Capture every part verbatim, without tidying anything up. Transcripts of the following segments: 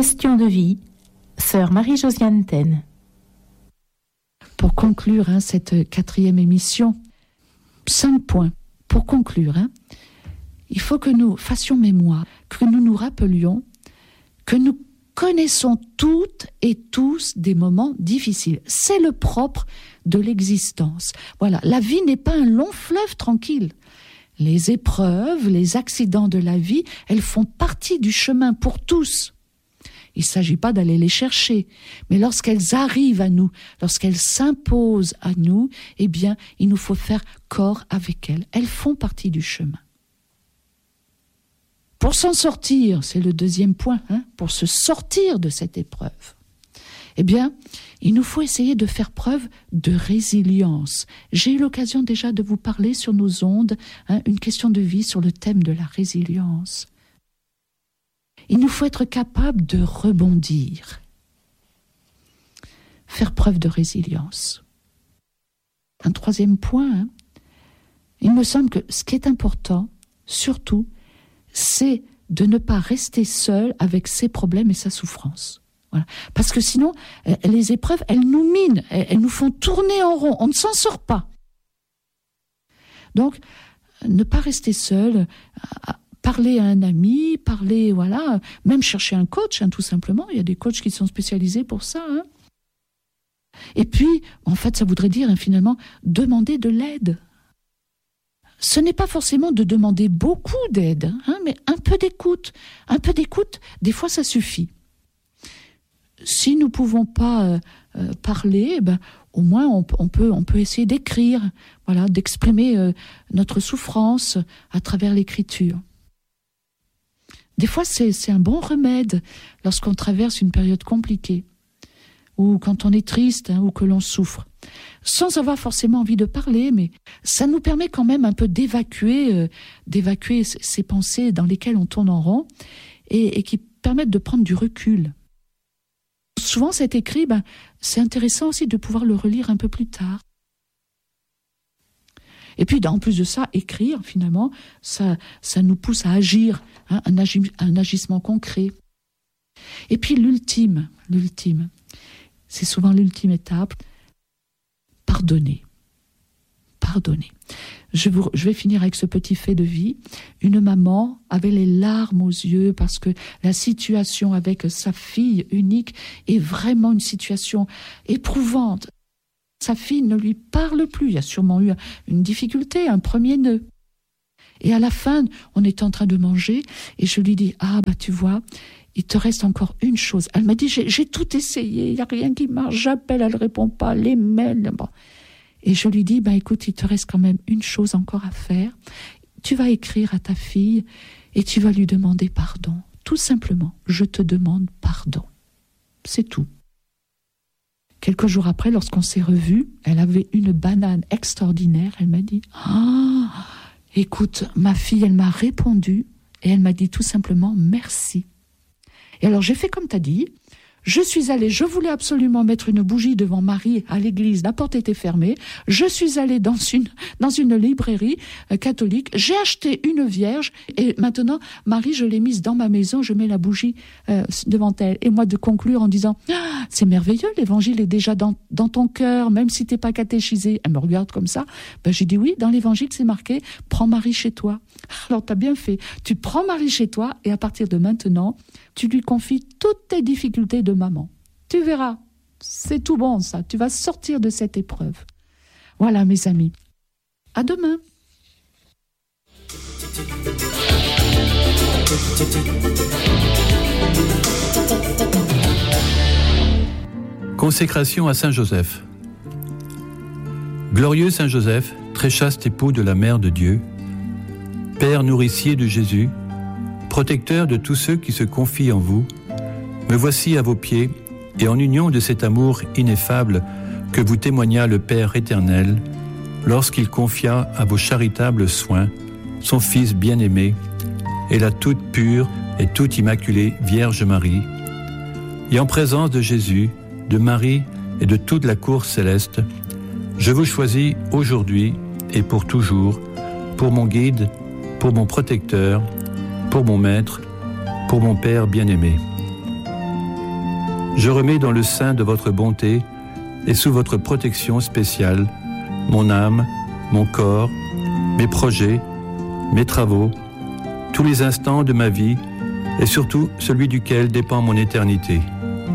Question de vie, sœur Marie-Josiane Ten. Pour conclure hein, cette quatrième émission, cinq points. Pour conclure, hein, il faut que nous fassions mémoire, que nous nous rappelions que nous connaissons toutes et tous des moments difficiles. C'est le propre de l'existence. Voilà, la vie n'est pas un long fleuve tranquille. Les épreuves, les accidents de la vie, elles font partie du chemin pour tous. Il ne s'agit pas d'aller les chercher, mais lorsqu'elles arrivent à nous, lorsqu'elles s'imposent à nous, eh bien, il nous faut faire corps avec elles. Elles font partie du chemin. Pour s'en sortir, c'est le deuxième point, hein, pour se sortir de cette épreuve, eh bien, il nous faut essayer de faire preuve de résilience. J'ai eu l'occasion déjà de vous parler sur nos ondes, hein, une question de vie sur le thème de la résilience. Il nous faut être capable de rebondir, faire preuve de résilience. Un troisième point, hein, il me semble que ce qui est important, surtout, c'est de ne pas rester seul avec ses problèmes et sa souffrance. Voilà. Parce que sinon, les épreuves, elles nous minent, elles nous font tourner en rond, on ne s'en sort pas. Donc, ne pas rester seul, parler à un ami, parler, voilà, même chercher un coach, hein, tout simplement. Il y a des coachs qui sont spécialisés pour ça. Hein. Et puis, en fait, ça voudrait dire, hein, finalement, demander de l'aide. Ce n'est pas forcément de demander beaucoup d'aide, hein, mais un peu d'écoute. Un peu d'écoute, des fois, ça suffit. Si nous ne pouvons pas euh, euh, parler, ben, au moins on, on, peut, on peut essayer d'écrire, voilà, d'exprimer euh, notre souffrance à travers l'écriture. Des fois, c'est, c'est un bon remède lorsqu'on traverse une période compliquée, ou quand on est triste, hein, ou que l'on souffre. Sans avoir forcément envie de parler, mais ça nous permet quand même un peu d'évacuer, euh, d'évacuer ces pensées dans lesquelles on tourne en rond, et, et qui permettent de prendre du recul. Souvent, cet écrit, ben, c'est intéressant aussi de pouvoir le relire un peu plus tard. Et puis, en plus de ça, écrire, finalement, ça, ça nous pousse à agir, hein, un, agi, un agissement concret. Et puis, l'ultime, l'ultime, c'est souvent l'ultime étape, pardonner. Pardonner. Je, vous, je vais finir avec ce petit fait de vie. Une maman avait les larmes aux yeux parce que la situation avec sa fille unique est vraiment une situation éprouvante. Sa fille ne lui parle plus. Il y a sûrement eu une difficulté, un premier nœud. Et à la fin, on était en train de manger et je lui dis « Ah, bah tu vois, il te reste encore une chose. » Elle m'a dit « J'ai, j'ai tout essayé, il n'y a rien qui marche, j'appelle, elle ne répond pas, les mails... Bon. » Et je lui dis, bah écoute, il te reste quand même une chose encore à faire. Tu vas écrire à ta fille et tu vas lui demander pardon. Tout simplement, je te demande pardon. C'est tout. Quelques jours après, lorsqu'on s'est revus, elle avait une banane extraordinaire. Elle m'a dit, ah, écoute, ma fille, elle m'a répondu et elle m'a dit tout simplement merci. Et alors j'ai fait comme tu as dit. Je suis allée, je voulais absolument mettre une bougie devant Marie à l'église, la porte était fermée. Je suis allée dans une, dans une librairie euh, catholique, j'ai acheté une vierge et maintenant, Marie, je l'ai mise dans ma maison, je mets la bougie euh, devant elle. Et moi, de conclure en disant, ah, c'est merveilleux, l'évangile est déjà dans, dans ton cœur, même si t'es pas catéchisé. Elle me regarde comme ça. Ben, j'ai dit oui, dans l'évangile, c'est marqué, prends Marie chez toi. Alors, t'as bien fait. Tu prends Marie chez toi et à partir de maintenant, tu lui confies toutes tes difficultés de maman. Tu verras, c'est tout bon ça, tu vas sortir de cette épreuve. Voilà mes amis, à demain. Consécration à Saint Joseph. Glorieux Saint Joseph, très chaste époux de la Mère de Dieu, Père nourricier de Jésus, protecteur de tous ceux qui se confient en vous, me voici à vos pieds, et en union de cet amour ineffable que vous témoigna le Père éternel, lorsqu'il confia à vos charitables soins son Fils bien-aimé, et la toute pure et toute immaculée Vierge Marie, et en présence de Jésus, de Marie et de toute la cour céleste, je vous choisis aujourd'hui et pour toujours, pour mon guide, pour mon protecteur, pour mon maître, pour mon Père bien-aimé. Je remets dans le sein de votre bonté et sous votre protection spéciale mon âme, mon corps, mes projets, mes travaux, tous les instants de ma vie et surtout celui duquel dépend mon éternité.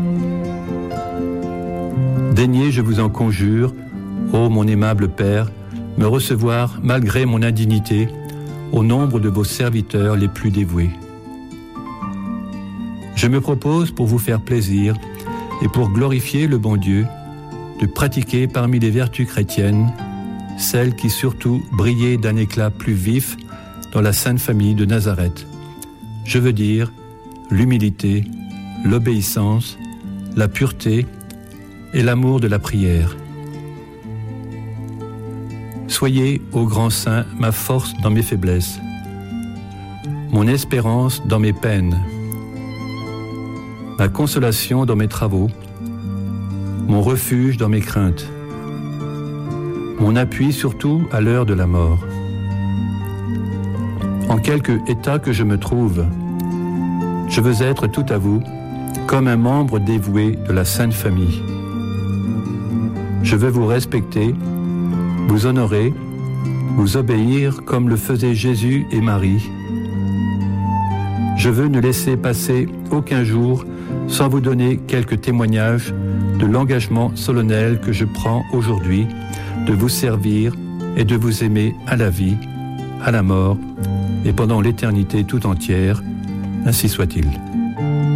Daignez, je vous en conjure, ô mon aimable Père, me recevoir malgré mon indignité au nombre de vos serviteurs les plus dévoués. Je me propose, pour vous faire plaisir et pour glorifier le bon Dieu, de pratiquer parmi les vertus chrétiennes celles qui surtout brillaient d'un éclat plus vif dans la Sainte Famille de Nazareth. Je veux dire l'humilité, l'obéissance, la pureté et l'amour de la prière. Soyez, ô grand Saint, ma force dans mes faiblesses, mon espérance dans mes peines, ma consolation dans mes travaux, mon refuge dans mes craintes, mon appui surtout à l'heure de la mort. En quelque état que je me trouve, je veux être tout à vous, comme un membre dévoué de la Sainte Famille. Je veux vous respecter, vous honorer, vous obéir comme le faisaient Jésus et Marie. Je veux ne laisser passer aucun jour sans vous donner quelques témoignages de l'engagement solennel que je prends aujourd'hui de vous servir et de vous aimer à la vie, à la mort et pendant l'éternité tout entière. Ainsi soit-il.